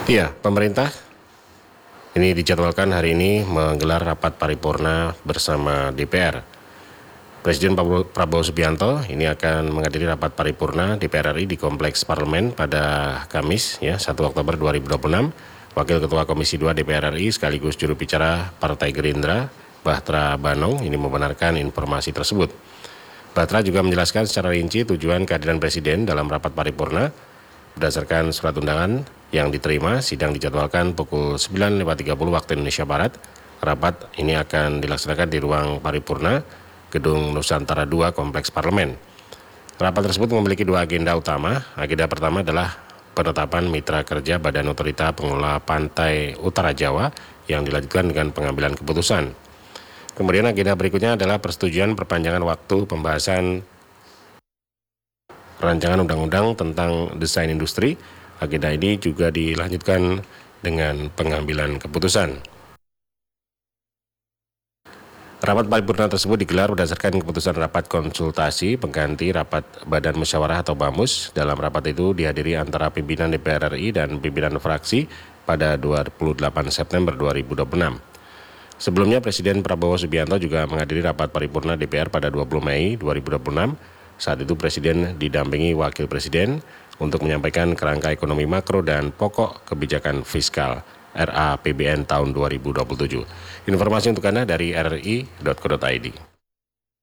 Iya, pemerintah ini dijadwalkan hari ini menggelar rapat paripurna bersama DPR. Presiden Prabowo Subianto ini akan menghadiri rapat paripurna DPR RI di Kompleks Parlemen pada Kamis, 1 Oktober 2026. Wakil Ketua Komisi 2 DPR RI sekaligus juru bicara Partai Gerindra, Bachtra Banong, ini membenarkan informasi tersebut. Bachtra juga menjelaskan secara rinci tujuan kehadiran Presiden dalam rapat paripurna. Berdasarkan surat undangan yang diterima, sidang dijadwalkan pukul 9.30 waktu Indonesia Barat. Rapat ini akan dilaksanakan di ruang paripurna Gedung Nusantara II Kompleks Parlemen. Rapat tersebut memiliki dua agenda utama. Agenda pertama adalah penetapan mitra kerja Badan Otorita Pengelola Pantai Utara Jawa yang dilanjutkan dengan pengambilan keputusan. Kemudian agenda berikutnya adalah persetujuan perpanjangan waktu pembahasan rancangan undang-undang tentang desain industri. Agenda ini juga dilanjutkan dengan pengambilan keputusan. Rapat paripurna tersebut digelar berdasarkan keputusan rapat konsultasi pengganti rapat Badan Musyawarah atau BAMUS. Dalam rapat itu dihadiri antara pimpinan DPR RI dan pimpinan fraksi pada 28 September 2026. Sebelumnya Presiden Prabowo Subianto juga menghadiri rapat paripurna DPR pada 20 Mei 2026. Saat itu Presiden didampingi Wakil Presiden untuk menyampaikan kerangka ekonomi makro dan pokok kebijakan fiskal RAPBN tahun 2027. Informasi untuk Anda dari rri.co.id.